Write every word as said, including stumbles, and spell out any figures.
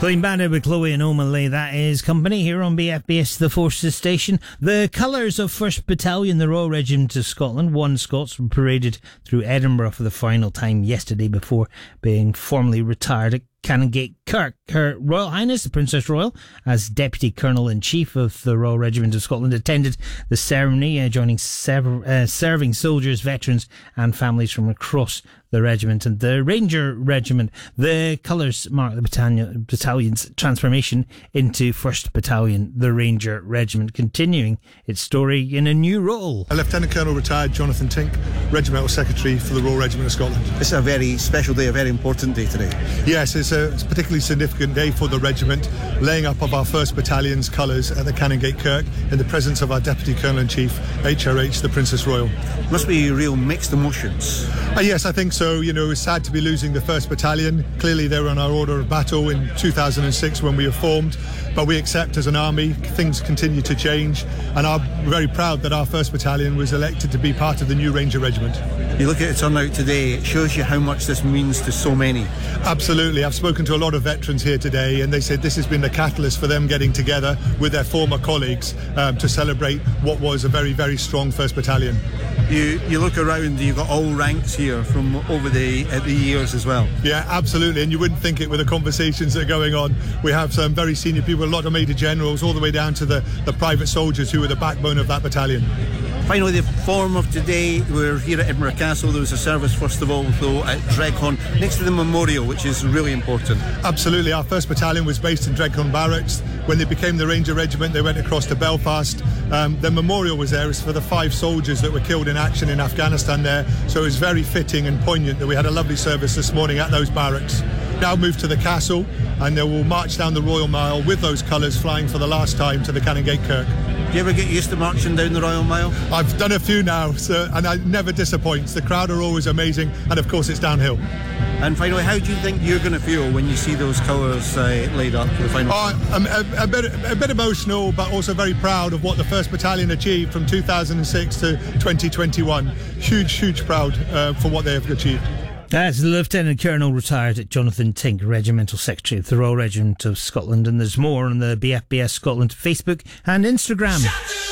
Clean Bandit with Chloe and O'Malley, that is company here on B F B S The Forces Station. The colours of first Battalion, the Royal Regiment of Scotland, one Scots, were paraded through Edinburgh for the final time yesterday before being formally retired at Canongate Kirk. Her Royal Highness, the Princess Royal, as Deputy Colonel-in-Chief of the Royal Regiment of Scotland, attended the ceremony, uh, joining sever- uh, serving soldiers, veterans and families from across the regiment. And the Ranger Regiment, the colours mark the battalion, battalion's transformation into first Battalion, the Ranger Regiment, continuing its story in a new role. A Lieutenant Colonel retired Jonathan Tink, Regimental Secretary for the Royal Regiment of Scotland. It's a very special day, a very important day today. Yes, it's a, it's a particularly significant day for the regiment, laying up of our first Battalion's colours at the Canongate Kirk in the presence of our Deputy Colonel-in-Chief, H R H, the Princess Royal. Must be real mixed emotions. Uh, yes, I think so. You know, it's sad to be losing the first Battalion. Clearly they were on our order of battle in two thousand six when we were formed, but we accept as an army things continue to change, and I'm very proud that our first Battalion was elected to be part of the new Ranger Regiment. You look at the turnout today, it shows you how much this means to so many. Absolutely. I've spoken to a lot of veterans here today, and they said this has been the catalyst for them getting together with their former colleagues um, to celebrate what was a very, very strong first Battalion. You you look around, you've got all ranks here from over the uh, the years as well. Yeah, absolutely, and you wouldn't think it with the conversations that are going on. We have some very senior people, a lot of Major Generals, all the way down to the, the private soldiers who were the backbone of that battalion. Finally, the form of today, we're here at Edinburgh Castle. There was a service, first of all, though, at Dreghorn, next to the memorial, which is really important. Absolutely. Our first Battalion was based in Dreghorn Barracks. When they became the Ranger Regiment, they went across to Belfast. Um, the memorial was there. It's for the five soldiers that were killed in action in Afghanistan there. So it was very fitting and poignant that we had a lovely service this morning at those barracks. Now move to the castle, and they will march down the Royal Mile with those colours flying for the last time to the Canongate Kirk. Do you ever get used to marching down the Royal Mile? I've done a few now, so, and it never disappoints. The crowd are always amazing, and of course it's downhill. And finally, how do you think you're going to feel when you see those colours uh, laid up for the final? Oh, I'm a, a, bit, a bit emotional, but also very proud of what the first Battalion achieved from two thousand six to twenty twenty-one. Huge, huge proud uh, for what they have achieved. That's Lieutenant Colonel retired Jonathan Tink, Regimental Secretary of the Royal Regiment of Scotland. And there's more on the B F B S Scotland Facebook and Instagram.